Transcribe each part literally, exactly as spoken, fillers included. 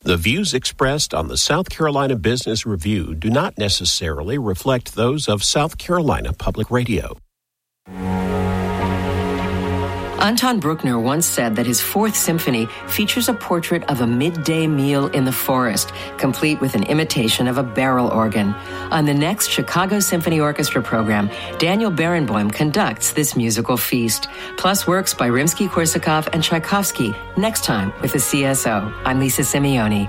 The views expressed on the South Carolina Business Review do not necessarily reflect those of South Carolina Public Radio. Anton Bruckner once said that his Fourth Symphony features a portrait of a midday meal in the forest, complete with an imitation of a barrel organ. On the next Chicago Symphony Orchestra program, Daniel Barenboim conducts this musical feast, plus works by Rimsky-Korsakov and Tchaikovsky, next time with the C S O. I'm Lisa Simeone.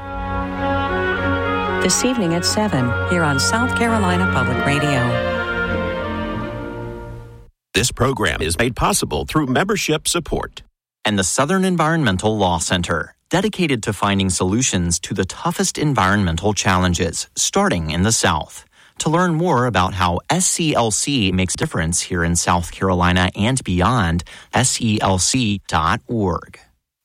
This evening at seven, here on South Carolina Public Radio. This program is made possible through membership support. And the Southern Environmental Law Center, dedicated to finding solutions to the toughest environmental challenges, starting in the South. To learn more about how S C L C makes a difference here in South Carolina and beyond, S E L C dot org.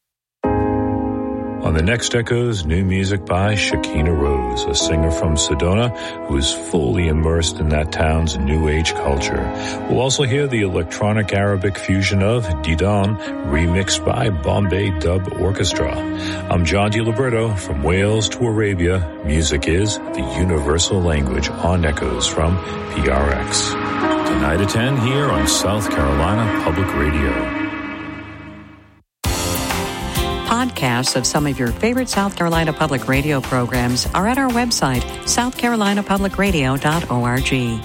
On the next Echoes, new music by Shakina Rose, a singer from Sedona who is fully immersed in that town's new age culture. We'll also hear the electronic Arabic fusion of Didon, remixed by Bombay Dub Orchestra. I'm John DiLiberto. From Wales to Arabia, music is the universal language on Echoes from P R X. Tonight at ten here on South Carolina Public Radio. Podcasts of some of your favorite South Carolina Public Radio programs are at our website, south carolina public radio dot org.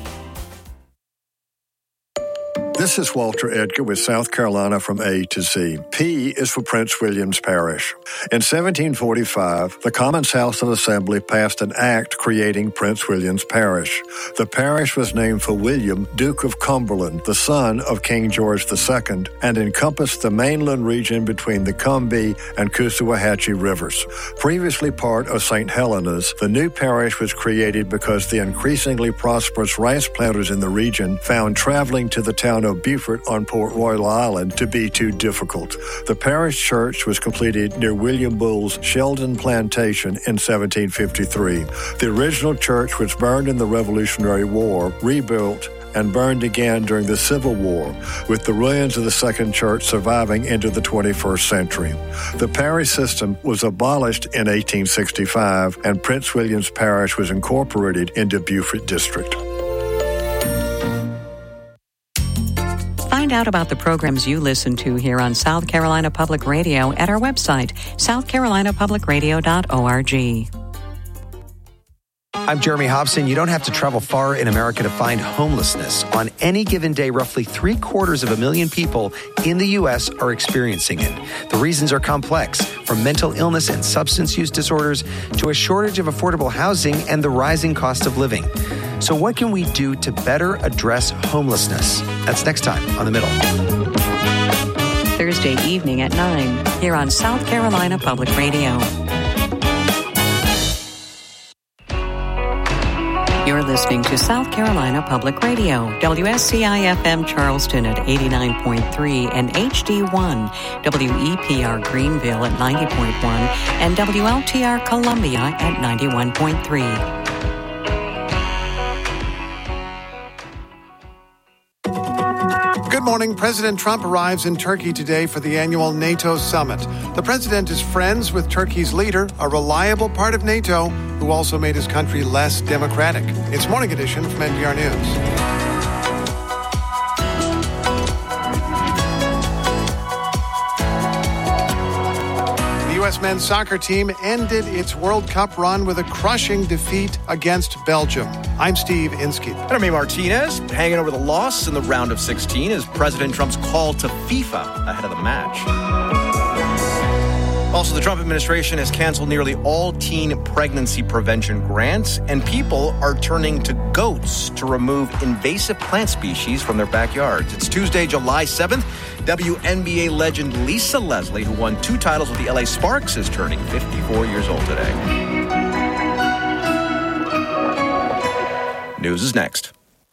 This is Walter Edgar with South Carolina from A to Z. P is for Prince William's Parish. In seventeen forty-five, the Commons House and Assembly passed an act creating Prince William's Parish. The parish was named for William, Duke of Cumberland, the son of King George the Second, and encompassed the mainland region between the Combahee and Coosawhatchie rivers. Previously part of Saint Helena's, the new parish was created because the increasingly prosperous rice planters in the region found traveling to the town of Beaufort on Port Royal Island to be too difficult. The parish church was completed near William Bull's Sheldon Plantation in seventeen fifty-three. The original church was burned in the Revolutionary War, rebuilt, and burned again during the Civil War, with the ruins of the second church surviving into the twenty-first century. The parish system was abolished in eighteen sixty-five, and Prince William's Parish was incorporated into Beaufort District. Find out about the programs you listen to here on South Carolina Public Radio at our website, south carolina public radio dot org. I'm Jeremy Hobson. You don't have to travel far in America to find homelessness. On any given day, roughly three quarters of a million people in the U S are experiencing it. The reasons are complex, from mental illness and substance use disorders to a shortage of affordable housing and the rising cost of living. So what can we do to better address homelessness? That's next time on The Middle. Thursday evening at nine, here on South Carolina Public Radio. You're listening to South Carolina Public Radio, W S C I F M Charleston at eighty-nine point three and H D one, W E P R Greenville at ninety point one, and W L T R Columbia at ninety-one point three. Good morning. President Trump arrives in Turkey today for the annual NATO summit. The president is friends with Turkey's leader, a reliable part of NATO, who also made his country less democratic. It's Morning Edition from N P R News. The U S men's soccer team ended its World Cup run with a crushing defeat against Belgium. I'm Steve Inskeep. And I'm Amy Martinez, hanging over the loss in the round of sixteen is President Trump's call to FIFA ahead of the match. Also, the Trump administration has canceled nearly all teen pregnancy prevention grants, and people are turning to goats to remove invasive plant species from their backyards. It's Tuesday, July seventh. W N B A legend Lisa Leslie, who won two titles with the L A Sparks, is turning fifty-four years old today. News is next.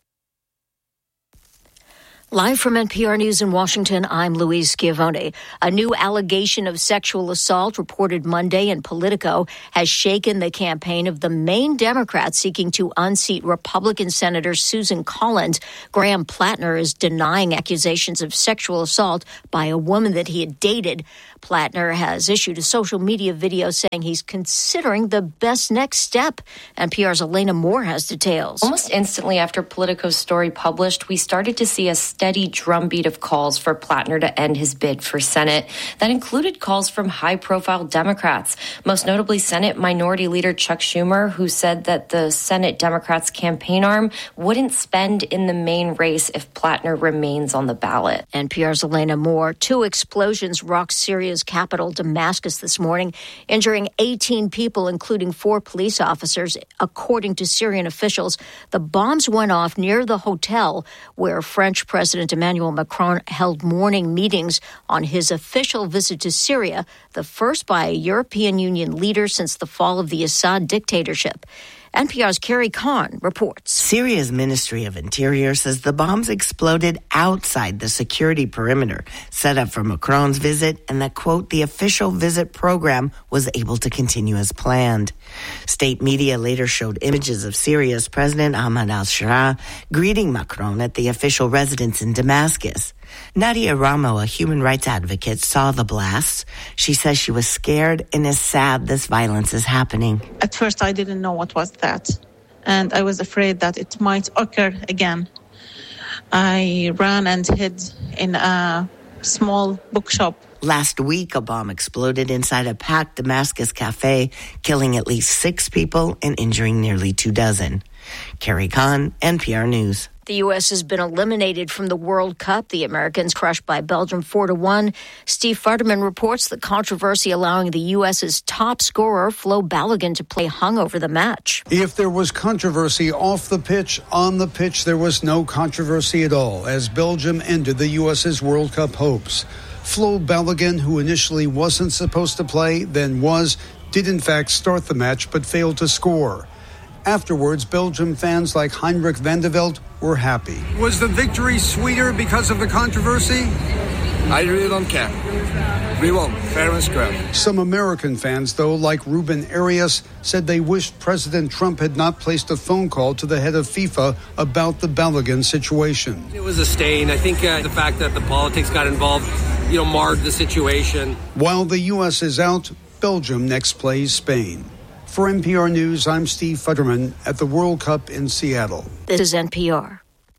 Live from N P R News in Washington, I'm Louise Schiavone. A new allegation of sexual assault reported Monday in Politico has shaken the campaign of the main Democrat seeking to unseat Republican Senator Susan Collins. Graham Plattner is denying accusations of sexual assault by a woman that he had dated. Plattner has issued a social media video saying he's considering the best next step. N P R's Elena Moore has details. Almost instantly after Politico's story published, we started to see a steady drumbeat of calls for Plattner to end his bid for Senate. That included calls from high-profile Democrats, most notably Senate Minority Leader Chuck Schumer, who said that the Senate Democrats' campaign arm wouldn't spend in the main race if Plattner remains on the ballot. N P R's Elena Moore. Two explosions rocked Syria's capital, Damascus, this morning, injuring eighteen people, including four police officers. According to Syrian officials, the bombs went off near the hotel where French President Emmanuel Macron held morning meetings on his official visit to Syria, the first by a European Union leader since the fall of the Assad dictatorship. N P R's Carrie Kahn reports. Syria's Ministry of Interior says the bombs exploded outside the security perimeter set up for Macron's visit and that, quote, the official visit program was able to continue as planned. State media later showed images of Syria's President Ahmad al-Shara greeting Macron at the official residence in Damascus. Nadia Ramo, a human rights advocate, saw the blasts. She says she was scared and is sad this violence is happening. At first, I didn't know what was that, and I was afraid that it might occur again. I ran and hid in a small bookshop. Last week, a bomb exploded inside a packed Damascus cafe, killing at least six people and injuring nearly two dozen. Carrie Kahn, N P R News. The U S has been eliminated from the World Cup. The Americans crushed by Belgium four to one. Steve Futterman reports the controversy allowing the U S's top scorer, Flo Balogun, to play hung over the match. If there was controversy off the pitch, on the pitch, there was no controversy at all as Belgium ended the U S's World Cup hopes. Flo Balogun, who initially wasn't supposed to play, then was, did in fact start the match but failed to score. Afterwards, Belgium fans like Heinrich van de Velde were happy. Was the victory sweeter because of the controversy? I really don't care. We won, fair and square. Some American fans, though, like Ruben Arias, said they wished President Trump had not placed a phone call to the head of FIFA about the Balogun situation. It was a stain. I think uh, the fact that the politics got involved, you know, marred the situation. While the U S is out, Belgium next plays Spain. For N P R News, I'm Steve Futterman at the World Cup in Seattle. This is N P R.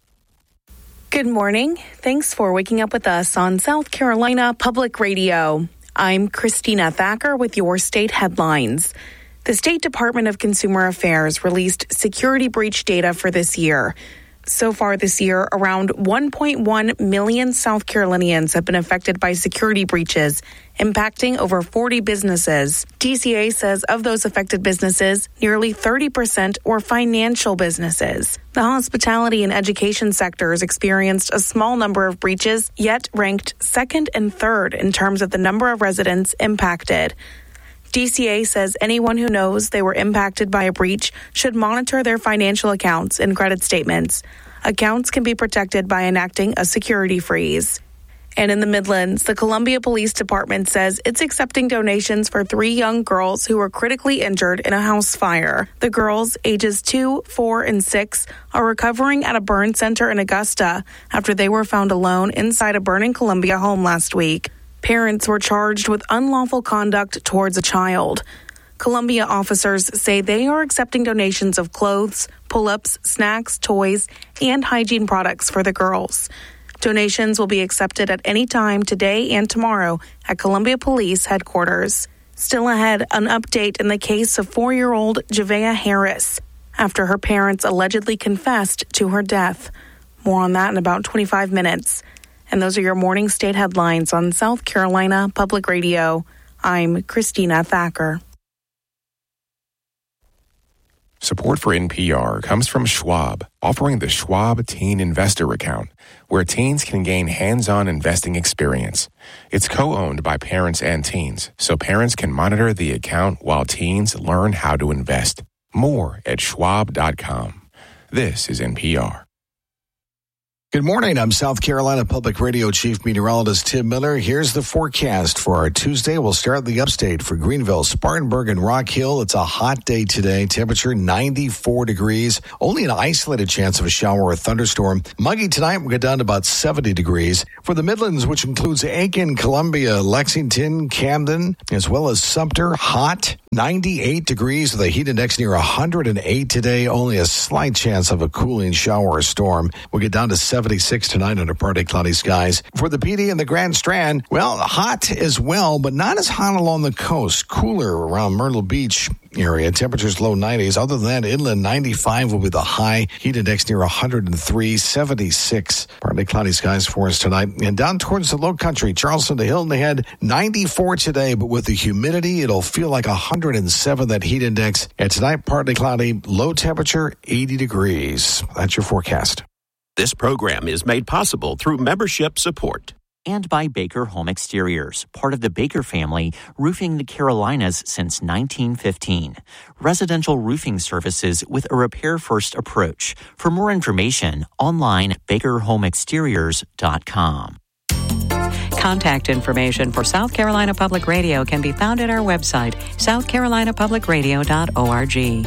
Good morning. Thanks for waking up with us on South Carolina Public Radio. I'm Christina Thacker with your state headlines. The State Department of Consumer Affairs released security breach data for this year. So far this year, around one point one million South Carolinians have been affected by security breaches, impacting over forty businesses. D C A says of those affected businesses, nearly thirty percent were financial businesses. The hospitality and education sectors experienced a small number of breaches, yet ranked second and third in terms of the number of residents impacted. D C A says anyone who knows they were impacted by a breach should monitor their financial accounts and credit statements. Accounts can be protected by enacting a security freeze. And in the Midlands, the Columbia Police Department says it's accepting donations for three young girls who were critically injured in a house fire. The girls, ages two, four, and six, are recovering at a burn center in Augusta after they were found alone inside a burning Columbia home last week. Parents were charged with unlawful conduct towards a child. Columbia officers say they are accepting donations of clothes, pull-ups, snacks, toys, and hygiene products for the girls. Donations will be accepted at any time today and tomorrow at Columbia Police Headquarters. Still ahead, an update in the case of four-year-old Javea Harris after her parents allegedly confessed to her death. More on that in about twenty-five minutes. And those are your morning state headlines on South Carolina Public Radio. I'm Christina Thacker. Support for N P R comes from Schwab, offering the Schwab Teen Investor Account, where teens can gain hands-on investing experience. It's co-owned by parents and teens, so parents can monitor the account while teens learn how to invest. More at schwab dot com. This is N P R. Good morning. I'm South Carolina Public Radio Chief Meteorologist Tim Miller. Here's the forecast for our Tuesday. We'll start the upstate for Greenville, Spartanburg, and Rock Hill. It's a hot day today. Temperature ninety-four degrees. Only an isolated chance of a shower or thunderstorm. Muggy tonight. We'll get down to about seventy degrees. For the Midlands, which includes Aiken, Columbia, Lexington, Camden, as well as Sumter, hot. ninety-eight degrees with a heat index near one hundred eight today. Only a slight chance of a cooling shower or storm. We'll get down to seventy-six tonight under partly cloudy skies. For the P D and the Grand Strand, well, hot as well, but not as hot along the coast. Cooler around Myrtle Beach area. Temperatures low nineties. Other than that, inland ninety-five will be the high. Heat index near one hundred three, seventy-six. Partly cloudy skies for us tonight. And down towards the low country, Charleston to Hilton Head, ninety-four today, but with the humidity, it'll feel like one hundred seven, that heat index. And tonight, partly cloudy, low temperature, eighty degrees. That's your forecast. This program is made possible through membership support. And by Baker Home Exteriors, part of the Baker family, roofing the Carolinas since nineteen fifteen. Residential roofing services with a repair-first approach. For more information, online at baker home exteriors dot com. Contact information for South Carolina Public Radio can be found at our website, south carolina public radio dot org.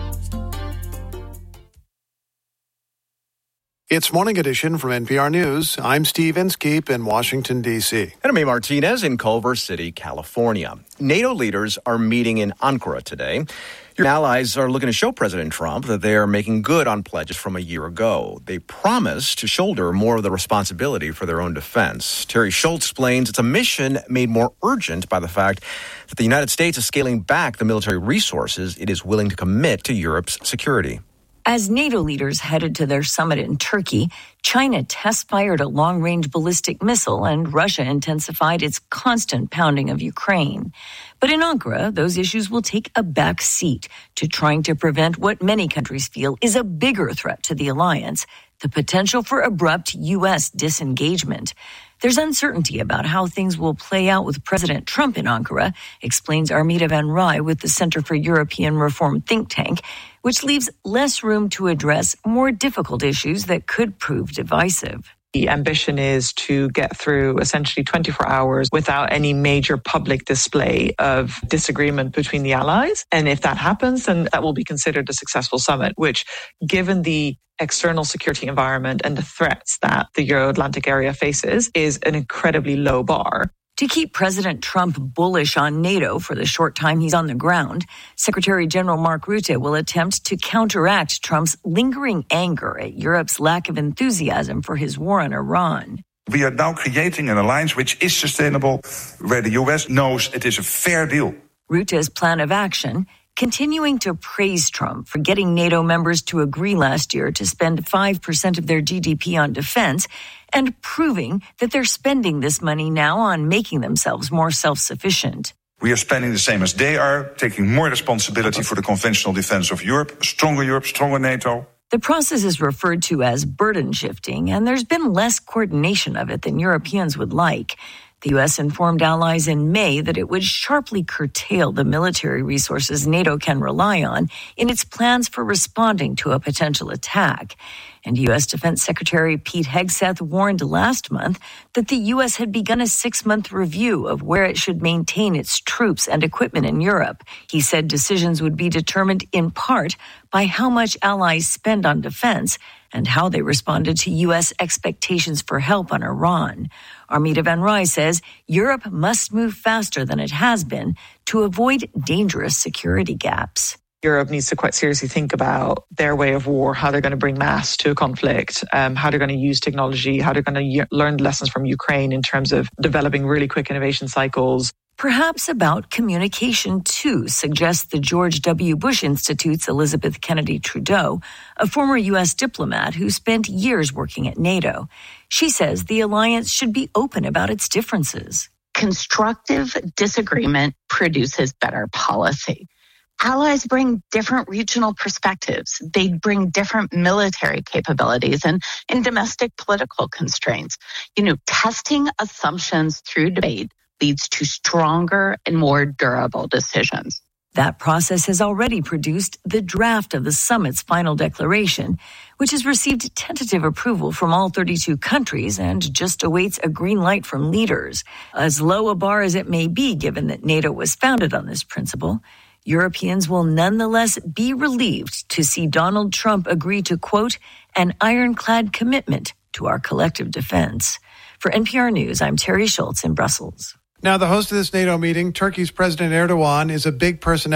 It's Morning Edition from N P R News. I'm Steve Inskeep in Washington, D C. And I'm A. Martinez in Culver City, California. NATO leaders are meeting in Ankara today. Your allies are looking to show President Trump that they are making good on pledges from a year ago. They promise to shoulder more of the responsibility for their own defense. Terry Schultz explains it's a mission made more urgent by the fact that the United States is scaling back the military resources it is willing to commit to Europe's security. As NATO leaders headed to their summit in Turkey, China test-fired a long-range ballistic missile and Russia intensified its constant pounding of Ukraine. But in Ankara, those issues will take a back seat to trying to prevent what many countries feel is a bigger threat to the alliance, the potential for abrupt U S disengagement. There's uncertainty about how things will play out with President Trump in Ankara, explains Armida van Rij with the Center for European Reform think tank, which leaves less room to address more difficult issues that could prove divisive. The ambition is to get through essentially twenty-four hours without any major public display of disagreement between the allies. And if that happens, then that will be considered a successful summit, which, given the external security environment and the threats that the Euro-Atlantic area faces, is an incredibly low bar. To keep President Trump bullish on NATO for the short time he's on the ground, Secretary General Mark Rutte will attempt to counteract Trump's lingering anger at Europe's lack of enthusiasm for his war on Iran. We are now creating an alliance which is sustainable, where the U S knows it is a fair deal. Rutte's plan of action, continuing to praise Trump for getting NATO members to agree last year to spend five percent of their G D P on defense, and proving that they're spending this money now on making themselves more self-sufficient. We are spending the same as they are, taking more responsibility for the conventional defense of Europe, a stronger Europe, stronger NATO. The process is referred to as burden shifting, and there's been less coordination of it than Europeans would like. The U S informed allies in May that it would sharply curtail the military resources NATO can rely on in its plans for responding to a potential attack. And U S Defense Secretary Pete Hegseth warned last month that the U S had begun a six-month review of where it should maintain its troops and equipment in Europe. He said decisions would be determined in part by how much allies spend on defense and how they responded to U S expectations for help on Iran. Armida van Rij says Europe must move faster than it has been to avoid dangerous security gaps. Europe needs to quite seriously think about their way of war, how they're going to bring mass to a conflict, um, how they're going to use technology, how they're going to y- learn lessons from Ukraine in terms of developing really quick innovation cycles. Perhaps about communication, too, suggests the George W. Bush Institute's Elizabeth Kennedy Trudeau, a former U S diplomat who spent years working at NATO. She says the alliance should be open about its differences. Constructive disagreement produces better policy. Allies bring different regional perspectives. They bring different military capabilities and, and domestic political constraints. You know, testing assumptions through debate leads to stronger and more durable decisions. That process has already produced the draft of the summit's final declaration, which has received tentative approval from all thirty-two countries and just awaits a green light from leaders. As low a bar as it may be, given that NATO was founded on this principle, Europeans will nonetheless be relieved to see Donald Trump agree to, quote, an ironclad commitment to our collective defense. For N P R News, I'm Terry Schultz in Brussels. Now, the host of this NATO meeting, Turkey's President Erdogan, is a big personality.